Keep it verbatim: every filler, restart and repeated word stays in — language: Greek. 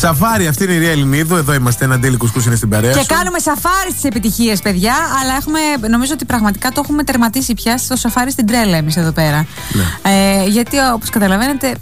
Σαφάρι, αυτή είναι η Ρία Ελληνίδου. Εδώ είμαστε, ένα Ντέλη Κουσκούς είναι στην παρέα. Και σου. κάνουμε σαφάρι στις επιτυχίες, παιδιά. Αλλά έχουμε, νομίζω ότι πραγματικά το έχουμε τερματίσει πια στο σαφάρι στην τρέλα εμείς εδώ πέρα. Ναι. Ε, γιατί όπως καταλαβαίνετε,